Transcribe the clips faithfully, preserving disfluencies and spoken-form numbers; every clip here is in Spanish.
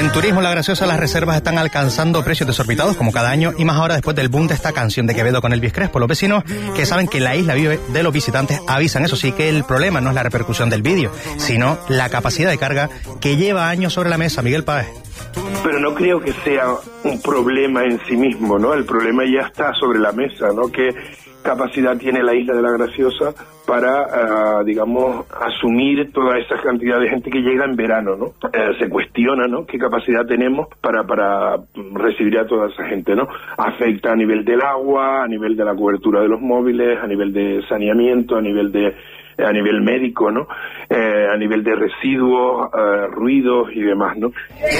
En Turismo La Graciosa las reservas están alcanzando precios desorbitados como cada año y más ahora después del boom de esta canción de Quevedo con Elvis Crespo. Los vecinos que saben que la isla vive de los visitantes avisan, eso sí, que el problema no es la repercusión del vídeo, sino la capacidad de carga que lleva años sobre la mesa. Miguel Páez. Pero no creo que sea un problema en sí mismo, ¿no? El problema ya está sobre la mesa, ¿no? ¿Qué capacidad tiene la isla de La Graciosa para, uh, digamos, asumir toda esa cantidad de gente que llega en verano, ¿no? Eh, se cuestiona, ¿no? ¿Qué capacidad tenemos para para recibir a toda esa gente, ¿no? Afecta a nivel del agua, a nivel de la cobertura de los móviles, a nivel de saneamiento, a nivel de a nivel médico, ¿no? Eh, a nivel de residuos, uh, ruidos y demás, ¿no?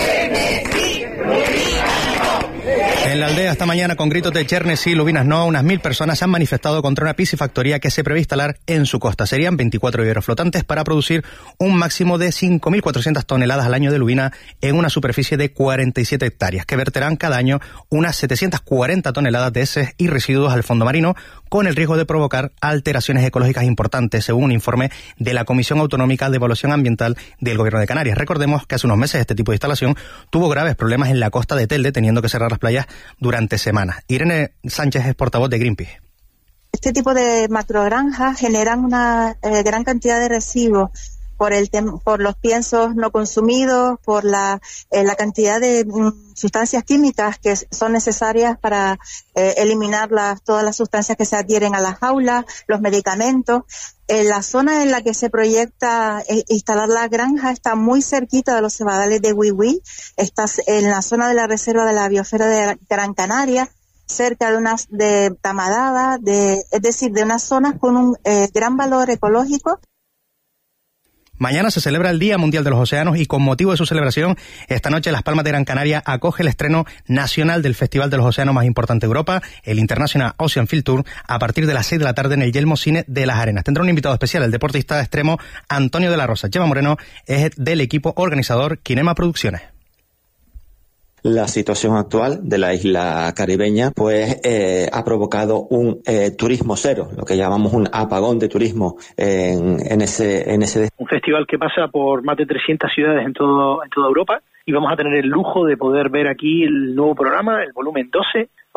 En la aldea esta mañana, con gritos de Chernes sí, Lubinas no, unas mil personas se han manifestado contra una piscifactoría que se prevé instalar en su costa. Serían veinticuatro viveros flotantes para producir un máximo de cinco mil cuatrocientas toneladas al año de lubina en una superficie de cuarenta y siete hectáreas, que verterán cada año unas setecientas cuarenta toneladas de heces y residuos al fondo marino, con el riesgo de provocar alteraciones ecológicas importantes, según un informe de la Comisión Autonómica de Evaluación Ambiental del Gobierno de Canarias. Recordemos que hace unos meses este tipo de instalación tuvo graves problemas en la costa de Telde, teniendo que cerrar las playas durante semanas. Irene Sánchez es portavoz de Greenpeace. Este tipo de macrogranjas generan una eh, gran cantidad de residuos por el tem- por los piensos no consumidos, por la eh, la cantidad de mm, sustancias químicas que son necesarias para eh, eliminar las, todas las sustancias que se adhieren a las jaulas, los medicamentos. En la zona en la que se proyecta eh, instalar la granja está muy cerquita de los cebadales de Wiwi, está en la zona de la reserva de la biosfera de Gran Canaria, cerca de unas de Tamadada, de, es decir, de unas zonas con un eh, gran valor ecológico. Mañana se celebra el Día Mundial de los Océanos y con motivo de su celebración, esta noche Las Palmas de Gran Canaria acoge el estreno nacional del Festival de los Océanos más importante de Europa, el International Ocean Field Tour, a partir de las seis de la tarde en el Yelmo Cine de Las Arenas. Tendrá un invitado especial, el deportista extremo Antonio de la Rosa. Chema Moreno es del equipo organizador Kinema Producciones. La situación actual de la isla caribeña pues eh, ha provocado un eh, turismo cero, lo que llamamos un apagón de turismo en, en ese en ese un festival que pasa por más de trescientas ciudades en todo en toda Europa y vamos a tener el lujo de poder ver aquí el nuevo programa, el volumen doce.